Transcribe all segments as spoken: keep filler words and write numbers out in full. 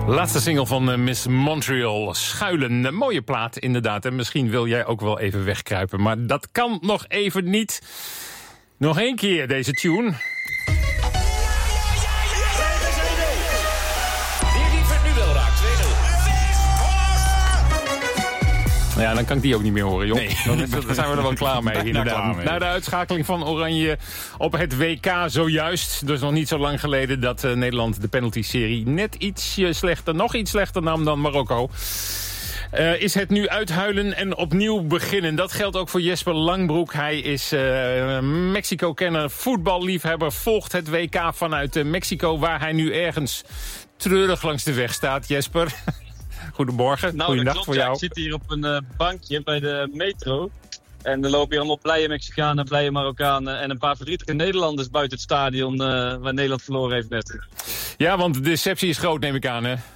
Laatste single van uh, Miss Montreal, Schuilen. Een mooie plaat inderdaad. En misschien wil jij ook wel even wegkruipen. Maar dat kan nog even niet. Nog één keer deze tune. Nou ja, dan kan ik die ook niet meer horen, joh. Nee. Dan, is het, dan zijn we er wel klaar mee, inderdaad. Na de uitschakeling van Oranje op het W K zojuist. Dus nog niet zo lang geleden dat uh, Nederland de penalty-serie net ietsje slechter, nog iets slechter nam dan Marokko. Uh, is het nu uithuilen en opnieuw beginnen. Dat geldt ook voor Jesper Langbroek. Hij is uh, Mexico-kenner, voetballiefhebber, volgt het W K vanuit uh, Mexico, waar hij nu ergens treurig langs de weg staat. Jesper, goedemorgen, nou, goeiedag klopt, voor jou. Ja, ik zit hier op een uh, bankje bij de metro. En er lopen hier allemaal blije Mexicanen, blije Marokkanen en een paar verdrietige Nederlanders buiten het stadion uh, waar Nederland verloren heeft net. Ja, want de deceptie is groot, neem ik aan, hè?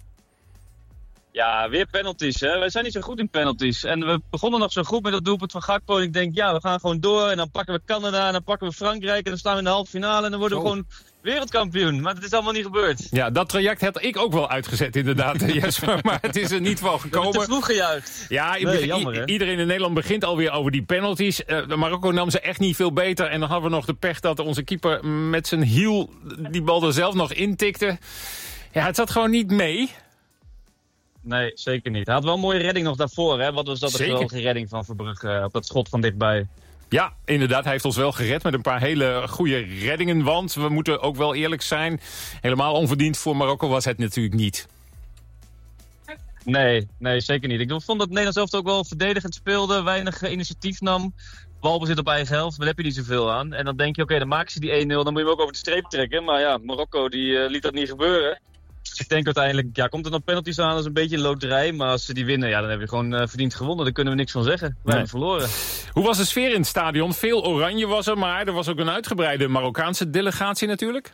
Ja, weer penalties, hè. Wij zijn niet zo goed in penalties. En we begonnen nog zo goed met dat doelpunt van Gakpo. En ik denk, ja, we gaan gewoon door. En dan pakken we Canada en dan pakken we Frankrijk. En dan staan we in de halve finale en dan worden we gewoon wereldkampioen. Maar dat is allemaal niet gebeurd. Ja, dat traject had ik ook wel uitgezet, inderdaad, Jesper. Maar het is er niet van gekomen. We hebben te vroeg gejuicht. Ja, nee, jammer, hè? Iedereen in Nederland begint alweer over die penalties. Uh, Marokko nam ze echt niet veel beter. En dan hadden we nog de pech dat onze keeper met zijn hiel die bal er zelf nog intikte. Ja, het zat gewoon niet mee. Nee, zeker niet. Hij had wel een mooie redding nog daarvoor, hè? Wat was dat een geweldige redding van Verbrugge op dat schot van dichtbij. Ja, inderdaad. Hij heeft ons wel gered met een paar hele goede reddingen. Want we moeten ook wel eerlijk zijn. Helemaal onverdiend voor Marokko was het natuurlijk niet. Nee, nee, zeker niet. Ik vond dat Nederland zelf ook wel verdedigend speelde. Weinig initiatief nam. Balbezit op eigen helft, maar daar heb je niet zoveel aan. En dan denk je, oké, okay, dan maken ze die één nul. Dan moet je hem ook over de streep trekken. Maar ja, Marokko die uh, liet dat niet gebeuren. Ik denk uiteindelijk, ja, komt er nog penalties aan, dat is een beetje een loterij. Maar als ze die winnen, ja, dan hebben we gewoon uh, verdiend gewonnen. Daar kunnen we niks van zeggen. We nee. hebben verloren. Hoe was de sfeer in het stadion? Veel oranje was er, maar er was ook een uitgebreide Marokkaanse delegatie natuurlijk.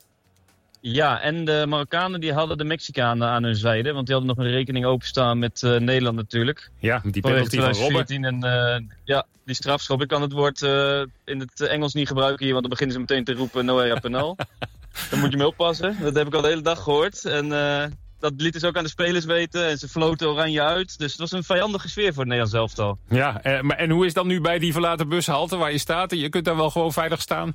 Ja, en de Marokkanen die hadden de Mexicanen aan hun zijde. Want die hadden nog een rekening openstaan met uh, Nederland natuurlijk. Ja, met die penalty van Robben. En uh, ja, die strafschop. Ik kan het woord uh, in het Engels niet gebruiken hier, want dan beginnen ze meteen te roepen Noé penal. Dan moet je mee oppassen. Dat heb ik al de hele dag gehoord. En uh, dat lieten ze ook aan de spelers weten. En ze floten oranje uit. Dus het was een vijandige sfeer voor het Nederlands elftal. Ja, eh, maar en hoe is dan nu bij die verlaten bushalte waar je staat? Je kunt daar wel gewoon veilig staan?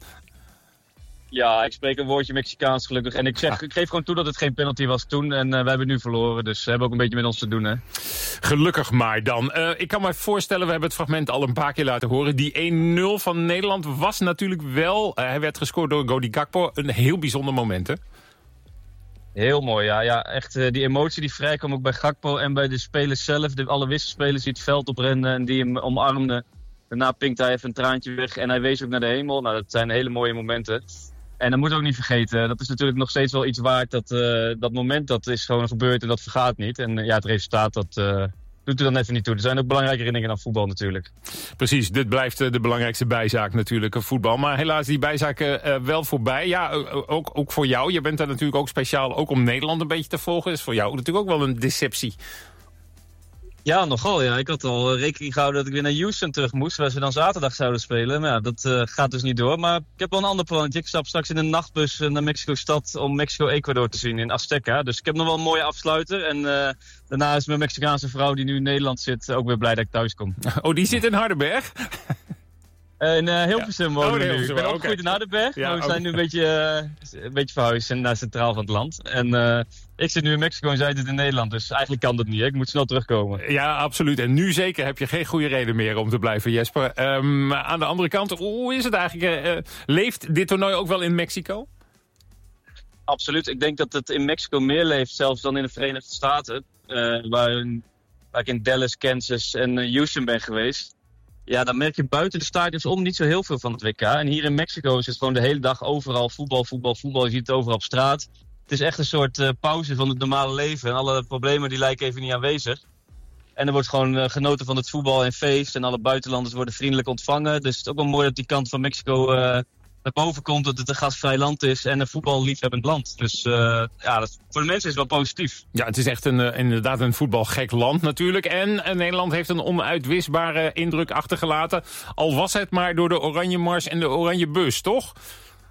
Ja, ik spreek een woordje Mexicaans gelukkig. En ik, zeg, ja. ik geef gewoon toe dat het geen penalty was toen. En uh, wij hebben nu verloren. Dus ze hebben ook een beetje met ons te doen, hè. Gelukkig maar dan. Uh, ik kan me voorstellen, we hebben het fragment al een paar keer laten horen. Die één nul van Nederland was natuurlijk wel... Uh, hij werd gescoord door Cody Gakpo. Een heel bijzonder moment, hè? Heel mooi, ja. ja echt, uh, die emotie die vrijkwam ook bij Gakpo en bij de spelers zelf. De, alle wisselspelers die het veld oprenden en die hem omarmden. Daarna pinkte hij even een traantje weg en hij wees ook naar de hemel. Nou, dat zijn hele mooie momenten. En dat moeten we ook niet vergeten. Dat is natuurlijk nog steeds wel iets waard. Dat, uh, dat moment dat is gewoon gebeurd en dat vergaat niet. En uh, ja, het resultaat dat uh, doet er dan even niet toe. Er zijn ook belangrijkere dingen dan voetbal natuurlijk. Precies, dit blijft uh, de belangrijkste bijzaak natuurlijk, voetbal. Maar helaas die bijzaken uh, wel voorbij. Ja, uh, ook, ook voor jou. Je bent daar natuurlijk ook speciaal ook om Nederland een beetje te volgen. Is voor jou natuurlijk ook wel een deceptie. Ja, nogal. Ja. Ik had al rekening gehouden dat ik weer naar Houston terug moest, waar ze dan zaterdag zouden spelen. Maar ja, dat uh, gaat dus niet door. Maar ik heb wel een ander plannetje. Ik stap straks in een nachtbus naar Mexico-stad om Mexico-Ecuador te zien in Azteca. Dus ik heb nog wel een mooie afsluiter. En uh, daarna is mijn Mexicaanse vrouw die nu in Nederland zit ook weer blij dat ik thuis kom. Oh, die zit in Hardenberg? Uh, in uh, Hilversum wonen we oh, nu. Ik ben opgegroeid in Hardenberg, ja, maar we okay. zijn nu een beetje, uh, een beetje verhuisd naar centraal van het land. En uh, ik zit nu in Mexico en zij zit in Nederland, dus eigenlijk kan dat niet. Hè? Ik moet snel terugkomen. Ja, absoluut. En nu zeker heb je geen goede reden meer om te blijven, Jesper. Um, aan de andere kant, hoe is het eigenlijk? Uh, leeft dit toernooi ook wel in Mexico? Absoluut. Ik denk dat het in Mexico meer leeft zelfs dan in de Verenigde Staten. Uh, waar, waar ik in Dallas, Kansas en uh, Houston ben geweest. Ja, dan merk je buiten de stadions om niet zo heel veel van het W K. En hier in Mexico is het gewoon de hele dag overal voetbal, voetbal, voetbal. Je ziet het overal op straat. Het is echt een soort uh, pauze van het normale leven. En alle problemen die lijken even niet aanwezig. En er wordt gewoon uh, genoten van het voetbal en feest. En alle buitenlanders worden vriendelijk ontvangen. Dus het is ook wel mooi dat die kant van Mexico uh, naar boven komt. Dat het een gastvrij land is en een voetballiefhebbend land. Dus uh, ja, dat, voor de mensen is het wel positief. Ja, het is echt een, uh, inderdaad een voetbalgek land natuurlijk. En uh, Nederland heeft een onuitwisbare indruk achtergelaten. Al was het maar door de Oranje Mars en de Oranje Bus, toch?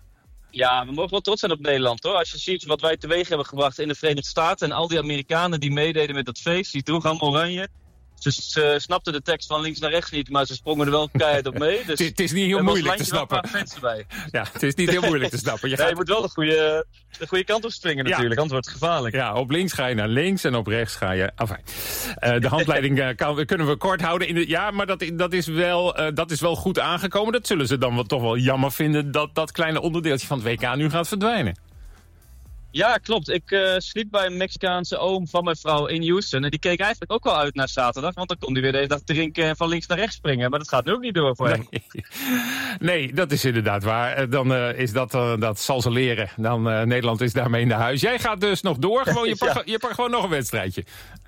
Ja, we mogen wel trots zijn op Nederland, hoor. Als je ziet wat wij teweeg hebben gebracht in de Verenigde Staten en al die Amerikanen die meededen met dat feest, die droegen allemaal oranje. Ze, ze snapten de tekst van links naar rechts niet, maar ze sprongen er wel keihard op mee. Dus het is niet heel moeilijk te snappen. Ja, het is niet heel moeilijk te snappen. Je, nee, gaat... je moet wel de goede, de goede kant op springen natuurlijk, ja. Anders wordt het gevaarlijk. Ja, op links ga je naar links en op rechts ga je... Enfin, uh, de handleiding uh, kan, kunnen we kort houden. In de... Ja, maar dat, dat, is wel, uh, dat is wel goed aangekomen. Dat zullen ze dan wel, toch wel jammer vinden dat dat kleine onderdeeltje van het W K nu gaat verdwijnen. Ja, klopt. Ik uh, sliep bij een Mexicaanse oom van mijn vrouw in Houston. En die keek eigenlijk ook wel uit naar zaterdag. Want dan kon hij weer de hele dag drinken en van links naar rechts springen. Maar dat gaat nu ook niet door voor hem. Nee, nee dat is inderdaad waar. Dan uh, is dat, uh, dat zal ze leren. Dan uh, Nederland is daarmee in de huis. Jij gaat dus nog door. Gewoon, je pakt ja. je pakt gewoon nog een wedstrijdje.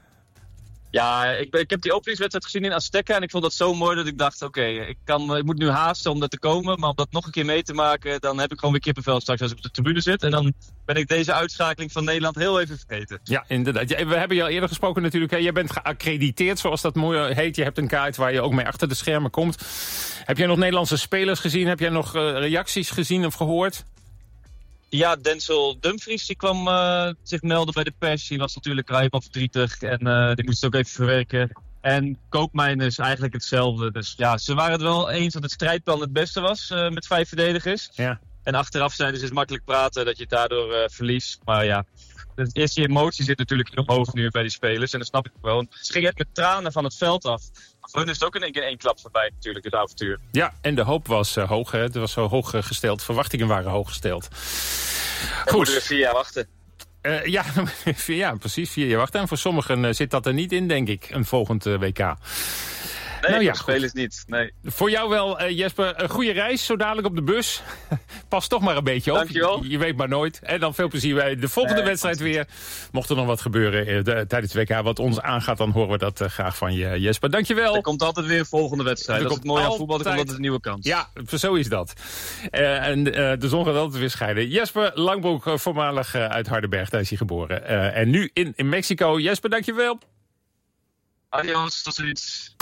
Ja, ik, ik heb die openingswedstrijd gezien in Azteca en ik vond dat zo mooi dat ik dacht, oké, okay, ik, ik moet nu haasten om daar te komen, maar om dat nog een keer mee te maken, dan heb ik gewoon weer kippenvel straks als ik op de tribune zit. En dan ben ik deze uitschakeling van Nederland heel even vergeten. Ja, inderdaad. Ja, we hebben je al eerder gesproken natuurlijk. Hè. Jij bent geaccrediteerd, zoals dat mooi heet. Je hebt een kaart waar je ook mee achter de schermen komt. Heb jij nog Nederlandse spelers gezien? Heb jij nog uh, reacties gezien of gehoord? Ja, Denzel Dumfries die kwam uh, zich melden bij de pers. Die was natuurlijk helemaal verdrietig en uh, die moest het ook even verwerken. En Koopmijn is eigenlijk hetzelfde. Dus ja, ze waren het wel eens dat het strijdplan het beste was uh, met vijf verdedigers. Ja. En achteraf zijn dus makkelijk praten dat je het daardoor uh, verliest. Maar ja, de eerste emotie zit natuurlijk in omhoog nu bij die spelers. En dat snap ik wel. Ze gingen met tranen van het veld af. Voor hun is het ook in één keer één klap voorbij natuurlijk, het avontuur. Ja, en de hoop was uh, hoog. Hè? Het was zo hoog uh, gesteld. Verwachtingen waren hoog gesteld. Goed. We moeten vier jaar wachten. Uh, ja, ja, precies. Vier jaar wachten. En voor sommigen uh, zit dat er niet in, denk ik. Een volgend uh, W K. Nee, nou, ja, spelers niet. Nee. Voor jou wel, uh, Jesper, een goede reis, zo dadelijk op de bus. Pas toch maar een beetje op. Dankjewel. Je, je weet maar nooit. En dan veel plezier bij de volgende nee, wedstrijd weer. Mocht er nog wat gebeuren uh, de, tijdens het W K wat ons aangaat, dan horen we dat uh, graag van je, Jesper. Dankjewel. Er komt altijd weer een volgende wedstrijd. Er dat is het mooie aan voetbal, er komt altijd een nieuwe kans. Ja, zo is dat. Uh, en uh, de zon gaat altijd weer schijnen. Jesper Langbroek, uh, voormalig uh, uit Hardenberg, daar is hij geboren. Uh, en nu in, in Mexico. Jesper, dankjewel. Adios, tot ziens.